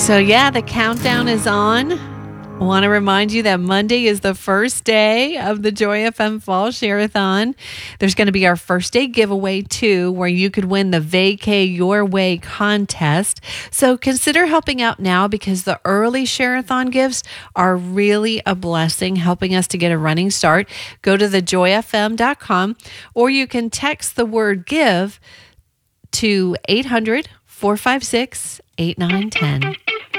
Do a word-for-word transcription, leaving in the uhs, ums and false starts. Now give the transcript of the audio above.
So, yeah, the countdown is on. I want to remind you that Monday is the first day of the Joy F M Fall Share-a-thon. There's going to be our first day giveaway, too, where you could win the Vacay Your Way contest. So consider helping out now because the early Share-a-thon gifts are really a blessing, helping us to get a running start. Go to the joy f m dot com or you can text the word GIVE to eight hundred, four five six, eight nine one zero.